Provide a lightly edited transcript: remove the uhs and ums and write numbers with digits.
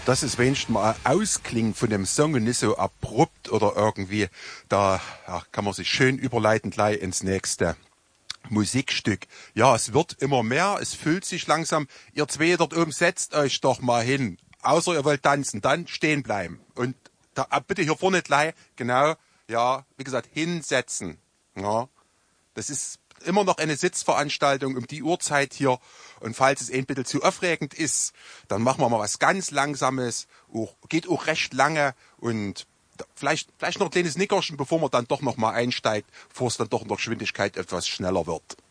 Das ist wenigstens mal ein Ausklingen von dem Song und nicht so abrupt oder irgendwie. Da kann man sich schön überleiten gleich ins nächste Musikstück. Ja, es wird immer mehr, es füllt sich langsam. Ihr zwei dort oben, setzt euch doch mal hin. Außer ihr wollt tanzen, dann stehen bleiben. Und da, bitte hier vorne gleich, genau, ja, wie gesagt, hinsetzen. Ja, das ist immer noch eine Sitzveranstaltung um die Uhrzeit hier. Und falls es ein bisschen zu aufregend ist, dann machen wir mal was ganz Langsames. Geht auch recht lange und vielleicht noch ein kleines Nickerchen, bevor man dann doch noch mal einsteigt, bevor es dann doch in der Geschwindigkeit etwas schneller wird.